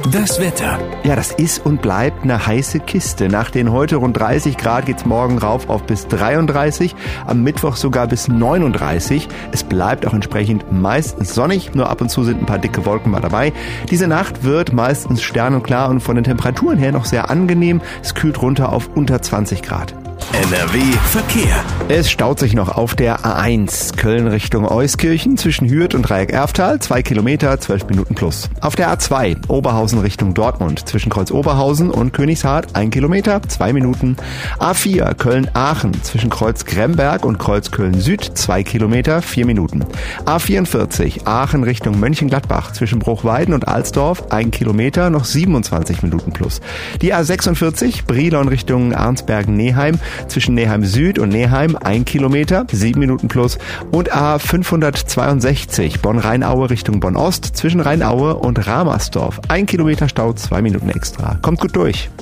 Das Wetter. Ja, das ist und bleibt eine heiße Kiste. Nach den heute rund 30 Grad geht's morgen rauf auf bis 33, am Mittwoch sogar bis 39. Es bleibt auch entsprechend meistens sonnig, nur ab und zu sind ein paar dicke Wolken mal dabei. Diese Nacht wird meistens sternenklar und von den Temperaturen her noch sehr angenehm. Es kühlt runter auf unter 20 Grad. NRW Verkehr. Es staut sich noch auf der A1 Köln Richtung Euskirchen zwischen Hürth und Dreieck-Erftal, 2 Kilometer, 12 Minuten plus. Auf der A2 Oberhausen Richtung Dortmund zwischen Kreuz Oberhausen und Königshardt, 1 Kilometer, 2 Minuten. A4 Köln-Aachen zwischen Kreuz Gremberg und Kreuz Köln-Süd, 2 Kilometer, 4 Minuten. A44 Aachen Richtung Mönchengladbach zwischen Bruchweiden und Alsdorf, 1 Kilometer, noch 27 Minuten plus. Die A46 Brilon Richtung Arnsbergen-Neheim zwischen Neheim Süd und Neheim 1 Kilometer, 7 Minuten plus. Und A562 Bonn-Rheinaue Richtung Bonn-Ost zwischen Rheinaue und Ramersdorf 1 Kilometer Stau, 2 Minuten extra. Kommt gut durch.